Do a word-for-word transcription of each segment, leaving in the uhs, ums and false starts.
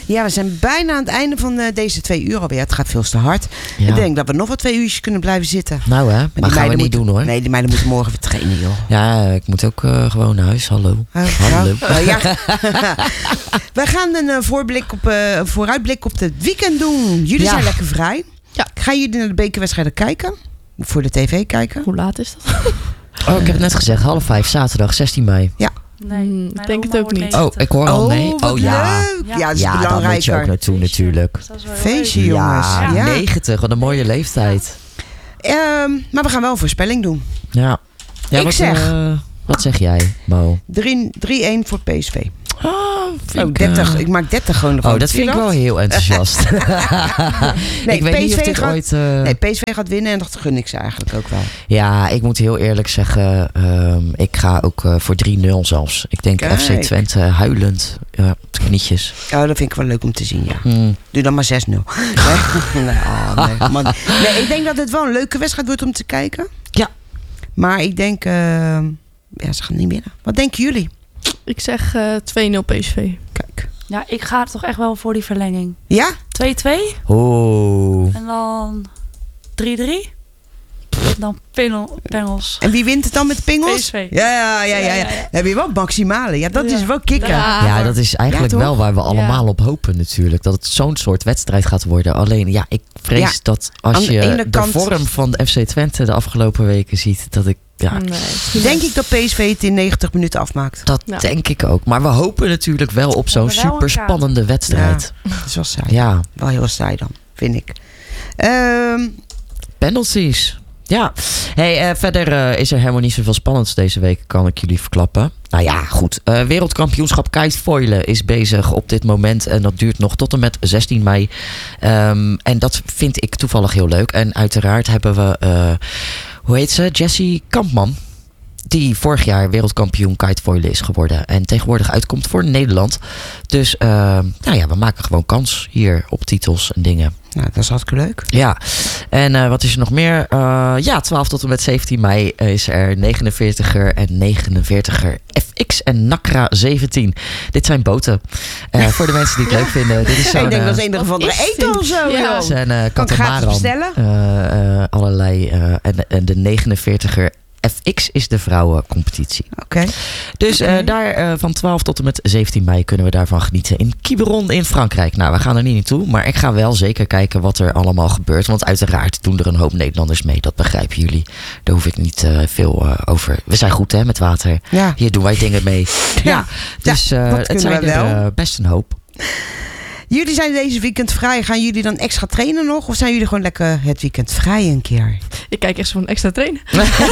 Ja, we zijn bijna aan het einde van uh, deze twee uur alweer. Het gaat veel te hard. Ja. Ik denk dat we nog wat twee uurtjes kunnen blijven zitten. Nou hè, maar, maar gaan we niet moeten, doen hoor. Nee, die meiden moeten morgen weer trainen joh. Ja, ik moet ook uh, gewoon naar huis. Hallo. Uh, Hallo. Nou, ja. We gaan een uh, voorblik op, uh, vooruitblik op het weekend doen. Jullie ja. zijn lekker vrij. Ja. Gaan jullie naar de bekerwedstrijden kijken? Voor de tv kijken? Hoe laat is dat? Oh, ik heb het net gezegd. Half vijf, zaterdag, zestien mei. Ja. Nee, ik denk het ook niet. Oh, ik hoor al nee. Oh, ja. Leuk. Ja, dat is ja, belangrijker. Daar moet je ook naartoe natuurlijk. Feestje, jongens. Ja, ja, negentig. Wat een mooie leeftijd. Um, maar we gaan wel een voorspelling doen. Ja. ja ik wat, zeg... Uh, wat zeg jij, Mo? drie-een voor P S V. Oh, oh, ik, dertig, uh... ik maak dertig gewoon ervan. Oh, dat vind ik wel heel enthousiast. nee, ik weet P S V niet of dit gaat, ooit... Uh... Nee, P S V gaat winnen en dat gun ik ze eigenlijk ook wel. Ja, ik moet heel eerlijk zeggen, um, ik ga ook uh, voor drie nul zelfs. Ik denk Kijk. F C Twente huilend, uh, op de knietjes. Oh, dat vind ik wel leuk om te zien, ja. Hmm. Doe dan maar zes nul. nee, nee, oh, nee, man. nee, ik denk dat het wel een leuke wedstrijd wordt om te kijken. Ja. Maar ik denk, uh, ja, ze gaan niet winnen. Wat denken jullie? Ik zeg uh, twee nul P S V. Kijk. Ja, ik ga toch echt wel voor die verlenging. Ja? twee-twee. Oh. En dan drie-drie. Dan pingel, pingels. En wie wint het dan met pingels? P S V. Ja, ja, ja, ja, ja. ja. Dan heb je wel maximale. Ja, dat ja. is wel kicken. Ja, ja dat is eigenlijk ja, wel waar we allemaal ja. op hopen natuurlijk. Dat het zo'n soort wedstrijd gaat worden. Alleen, ja, ik vrees ja. dat als je de, de kant... vorm van de F C Twente de afgelopen weken ziet, dat ik Ja. Nee. Denk ik dat P S V het in negentig minuten afmaakt. Dat ja. denk ik ook. Maar we hopen natuurlijk wel op zo'n super spannende wedstrijd. Ja, dat is wel saai. Ja. Wel heel saai dan, vind ik. Um, Penalties. Ja, hey, uh, verder uh, is er helemaal niet zoveel spannends deze week, kan ik jullie verklappen. Nou ja, goed. Uh, wereldkampioenschap kitefoilen is bezig op dit moment. En dat duurt nog tot en met zestien mei. Um, en dat vind ik toevallig heel leuk. En uiteraard hebben we, uh, hoe heet ze? Jessie Kampman. Die vorig jaar wereldkampioen kitefoilen is geworden. En tegenwoordig uitkomt voor Nederland. Dus uh, nou ja, we maken gewoon kans hier op titels en dingen. Nou, dat is hartstikke leuk. Ja, en uh, wat is er nog meer? Uh, ja, twaalf tot en met zeventien mei is er negenenveertiger en negenenveertiger F X en Nakra zeventien. Dit zijn boten. Uh, voor de mensen die het leuk vinden. Dit is zo'n, ik denk uh, dat is een of andere eten of zo. Ja, dat zijn uh, kan ik gratis bestellen? Uh, uh, allerlei. Uh, en, en de negenenveertiger F X is de vrouwencompetitie. Oké. Okay. Dus okay. Uh, daar uh, van twaalf tot en met zeventien mei kunnen we daarvan genieten in Quiberon in Frankrijk. Nou, we gaan er niet naartoe, maar ik ga wel zeker kijken wat er allemaal gebeurt. Want uiteraard doen er een hoop Nederlanders mee. Dat begrijpen jullie. Daar hoef ik niet uh, veel uh, over. We zijn goed hè, met water. Ja. Hier doen wij dingen mee. Ja, ja. Dus uh, het zijn er uh, best een hoop. Jullie zijn deze weekend vrij. Gaan jullie dan extra trainen nog? Of zijn jullie gewoon lekker het weekend vrij een keer? Ik kijk echt van extra trainen.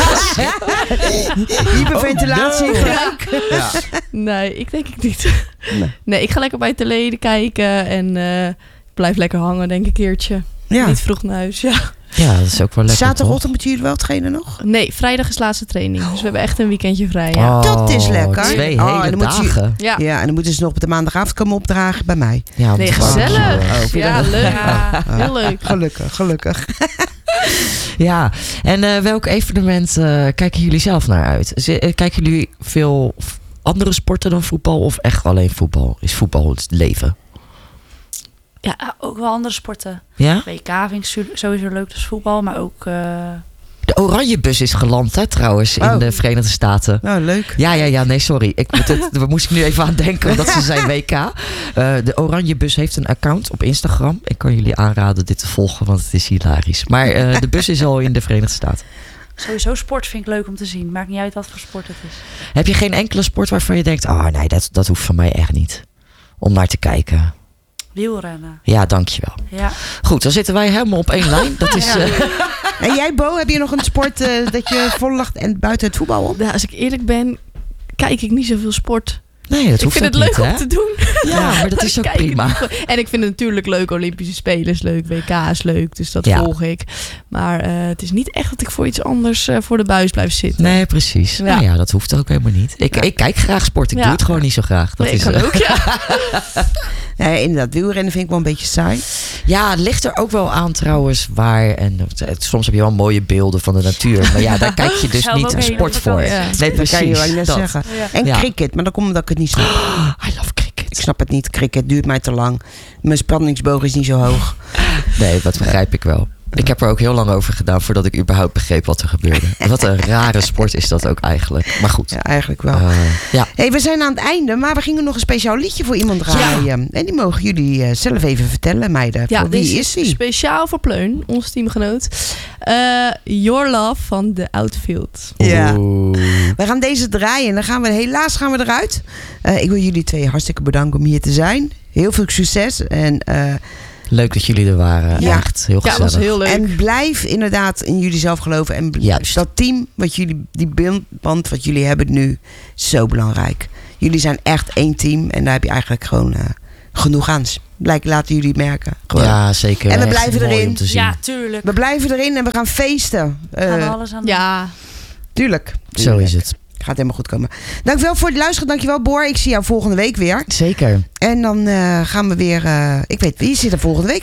Hyperventilatie. Oh, no. ja. Ja. Nee, ik denk ik niet. Nee, nee ik ga lekker bij Telede kijken. En uh, blijf lekker hangen, denk ik, een keertje. Ja. Niet vroeg naar huis, ja. Ja, dat is ook wel lekker. Zaterdagochtend moeten jullie wel trainen nog? Nee, vrijdag is laatste training. Dus we hebben echt een weekendje vrij. Ja. Oh, dat is lekker. Twee hele oh, en dan dagen. Je, ja. ja, en dan moeten ze nog op de maandagavond komen opdragen bij mij. Ja, nee, gezellig. Oh, ja, leuk. Ja, heel leuk. Gelukkig, gelukkig. Ja, en uh, welk evenement uh, kijken jullie zelf naar uit? Z- uh, kijken jullie veel andere sporten dan voetbal of echt alleen voetbal? Is voetbal het leven? Ja, ook wel andere sporten. Ja? W K vind ik sowieso leuk als voetbal, maar ook... Uh... De Oranjebus is geland, hè, trouwens, in oh. de Verenigde Staten. Nou, leuk. Ja, ja, ja, nee, sorry. Ik moet het, daar moest ik nu even aan denken, omdat ze zijn W K. Uh, de Oranjebus heeft een account op Instagram. Ik kan jullie aanraden dit te volgen, want het is hilarisch. Maar uh, de bus is al in de Verenigde Staten. Sowieso sport vind ik leuk om te zien. Maakt niet uit wat voor sport het is. Heb je geen enkele sport waarvan je denkt... oh nee, dat, dat hoeft van mij echt niet. Om naar te kijken. Wielrennen. Ja, dankjewel. Ja. Goed, dan zitten wij helemaal op één lijn. Dat is, ja. uh... En jij, Bo, heb je nog een sport uh, dat je volgt en buiten het voetbal op? Ja, als ik eerlijk ben, kijk ik niet zoveel sport. Nee, dat hoeft ik vind het niet, leuk hè? om te doen. Ja, maar dat is ook prima. En ik vind het natuurlijk leuk. Olympische Spelen is leuk. W K is leuk. Dus dat ja. volg ik. Maar uh, het is niet echt dat ik voor iets anders uh, voor de buis blijf zitten. Nee, precies. Ja. Nou ja, dat hoeft ook helemaal niet. Ik, ja. ik kijk graag sport. Ik ja. doe het gewoon niet zo graag. Dat nee, is ik kan ook, ja. Nee, inderdaad, wielrennen vind ik wel een beetje saai. Ja, het ligt er ook wel aan trouwens waar. En soms heb je wel mooie beelden van de natuur. Maar ja, daar kijk je dus niet een sport voor. Ja. Nee, precies. Dat kan je wel net zeggen. Ja. En ja. cricket, maar dan komt dat ik het niet snap. I love cricket. Ik snap het niet. Cricket duurt mij te lang. Mijn spanningsboog is niet zo hoog. Nee, dat begrijp ik wel. Ik heb er ook heel lang over gedaan voordat ik überhaupt begreep wat er gebeurde. Wat een rare sport is dat ook eigenlijk. Maar goed. Ja, eigenlijk wel. Uh, ja. Hey, we zijn aan het einde, maar we gingen nog een speciaal liedje voor iemand draaien. Ja. En die mogen jullie uh, zelf even vertellen, meiden. Ja, voor wie is die? Speciaal voor Pleun, onze teamgenoot. Uh, Your Love van The Outfield. Ja. We gaan deze draaien en dan gaan we helaas gaan we eruit. Uh, ik wil jullie twee hartstikke bedanken om hier te zijn. Heel veel succes en... Uh, Leuk dat jullie er waren. Ja. Echt heel gezellig. Ja, dat was heel leuk. En blijf inderdaad in jullie zelf geloven. En Juist. dat team, wat jullie, die band wat jullie hebben nu, is zo belangrijk. Jullie zijn echt één team. En daar heb je eigenlijk gewoon uh, genoeg aan. Blijk, laten jullie merken. Gewoon. Ja, zeker. En we Echt blijven mooi erin. om te zien. Ja, tuurlijk. We blijven erin en we gaan feesten. Uh, Gaan we alles aan doen. Ja. Tuurlijk. Zo is het. Gaat helemaal goed komen. Dankjewel voor het luisteren. Dankjewel, Boor. Ik zie jou volgende week weer. Zeker. En dan uh, gaan we weer... Uh, ik weet, wie zit er volgende week?